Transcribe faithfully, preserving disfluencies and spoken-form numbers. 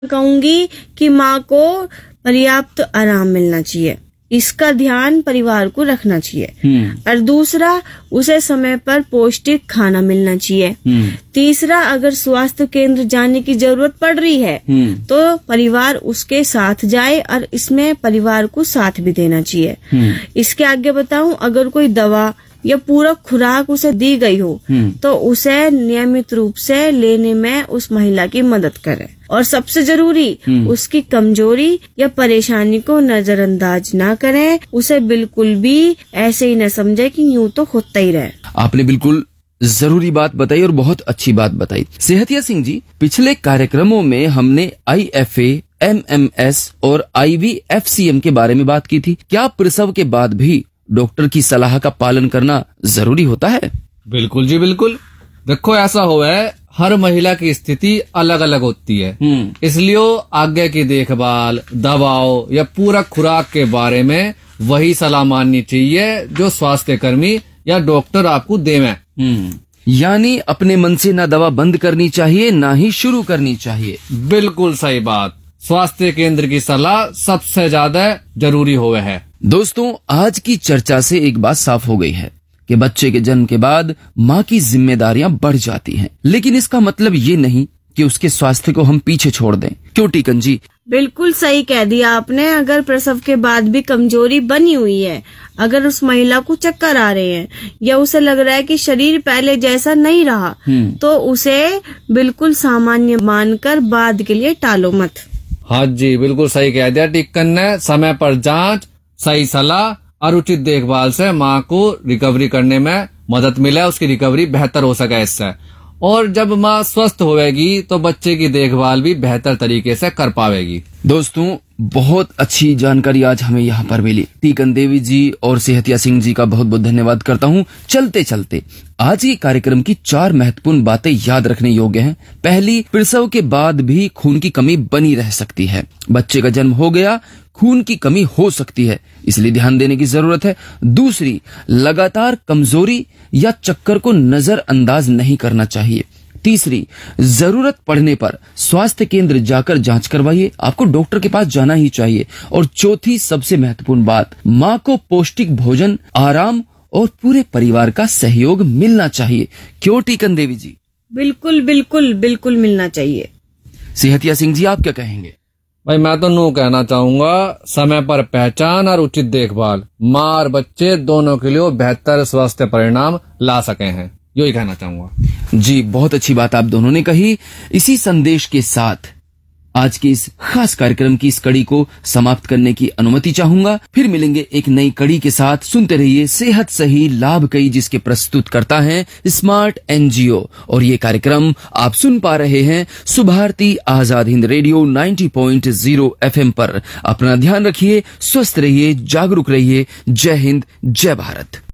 कहूंगी कि माँ को पर्याप्त आराम मिलना चाहिए, इसका ध्यान परिवार को रखना चाहिए। और दूसरा, उसे समय पर पौष्टिक खाना मिलना चाहिए। तीसरा, अगर स्वास्थ्य केंद्र जाने की जरूरत पड़ रही है तो परिवार उसके साथ जाए और इसमें परिवार को साथ भी देना चाहिए। इसके आगे बताऊं, अगर कोई दवा या पूरक खुराक उसे दी गई हो तो उसे नियमित रूप से लेने में उस महिला की मदद करे। और सबसे जरूरी, उसकी कमजोरी या परेशानी को नजरअंदाज ना करें, उसे बिल्कुल भी ऐसे ही न समझे कि यूं तो होता ही रहे। आपने बिल्कुल जरूरी बात बताई और बहुत अच्छी बात बताई। सेहतिया सिंह जी, पिछले कार्यक्रमों में हमने I F A, M M S और आई वी एफ सी एम के बारे में बात की थी। क्या प्रसव के बाद भी डॉक्टर की सलाह का पालन करना जरूरी होता है? बिल्कुल जी बिल्कुल। देखो, ऐसा हुआ है, हर महिला की स्थिति अलग अलग होती है, इसलिए आगे की देखभाल, दवाओं या पूरक खुराक के बारे में वही सलाह माननी चाहिए जो स्वास्थ्य कर्मी या डॉक्टर आपको देवें। यानी अपने मन से ना दवा बंद करनी चाहिए ना ही शुरू करनी चाहिए। बिल्कुल सही बात। स्वास्थ्य केंद्र की सलाह सबसे ज्यादा जरूरी हुए है। दोस्तों, आज की चर्चा से एक बात साफ हो गई है कि बच्चे के जन्म के बाद माँ की जिम्मेदारियां बढ़ जाती हैं, लेकिन इसका मतलब ये नहीं कि उसके स्वास्थ्य को हम पीछे छोड़ दें। क्यों टीकन जी? बिल्कुल सही कह दिया आपने। अगर प्रसव के बाद भी कमजोरी बनी हुई है, अगर उस महिला को चक्कर आ रहे हैं या उसे लग रहा है कि शरीर पहले जैसा नहीं रहा, तो उसे बिल्कुल सामान्य मानकर बाद के लिए टालो मत। हाँ जी, बिल्कुल सही कह दिया टिक्कन ने। समय पर जांच, सही सलाह और उचित देखभाल से माँ को रिकवरी करने में मदद मिले, उसकी रिकवरी बेहतर हो सके इससे। और जब माँ स्वस्थ होएगी तो बच्चे की देखभाल भी बेहतर तरीके से कर पाएगी। दोस्तों, बहुत अच्छी जानकारी आज हमें यहाँ पर मिली। टीकन देवी जी और सेहतिया सिंह जी का बहुत बहुत धन्यवाद करता हूँ। चलते चलते आज के कार्यक्रम की चार महत्वपूर्ण बातें याद रखने योग्य हैं। पहली, प्रसव के बाद भी खून की कमी बनी रह सकती है। बच्चे का जन्म हो गया, खून की कमी हो सकती है, इसलिए ध्यान देने की जरूरत है। दूसरी, लगातार कमजोरी या चक्कर को नजरअंदाज नहीं करना चाहिए। तीसरी, जरूरत पड़ने पर स्वास्थ्य केंद्र जाकर जांच करवाइए, आपको डॉक्टर के पास जाना ही चाहिए। और चौथी सबसे महत्वपूर्ण बात, माँ को पौष्टिक भोजन, आराम और पूरे परिवार का सहयोग मिलना चाहिए। क्यों टीकन देवी जी? बिल्कुल बिल्कुल बिल्कुल मिलना चाहिए। सेहतिया सिंह जी, आप क्या कहेंगे? भाई, मैं तो नू कहना चाहूंगा, समय पर पहचान और उचित देखभाल माँ और बच्चे दोनों के लिए बेहतर स्वास्थ्य परिणाम ला सके हैं, यही कहना चाहूंगा। जी, बहुत अच्छी बात आप दोनों ने कही। इसी संदेश के साथ आज के इस खास कार्यक्रम की इस कड़ी को समाप्त करने की अनुमति चाहूंगा। फिर मिलेंगे एक नई कड़ी के साथ। सुनते रहिए सेहत सही लाभ कई, जिसके प्रस्तुत करता है स्मार्ट एन जी ओ। और ये कार्यक्रम आप सुन पा रहे हैं सुभारती आजाद हिंद रेडियो नब्बे पॉइंट शून्य एफ एम पर। अपना ध्यान रखिए, स्वस्थ रहिए, जागरूक रहिए। जय हिंद, जय भारत।